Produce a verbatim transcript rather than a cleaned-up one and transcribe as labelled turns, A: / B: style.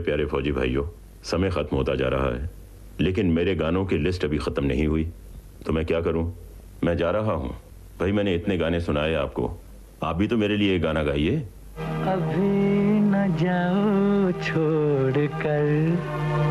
A: प्यारे फौजी भाइयों, समय खत्म होता जा रहा है, लेकिन मेरे गानों की लिस्ट अभी खत्म नहीं हुई, तो मैं क्या करूं? मैं जा रहा हूं। भाई मैंने इतने गाने सुनाए आपको, आप भी तो मेरे लिए एक गाना गाइए।
B: अभी न जाओ छोड़ कर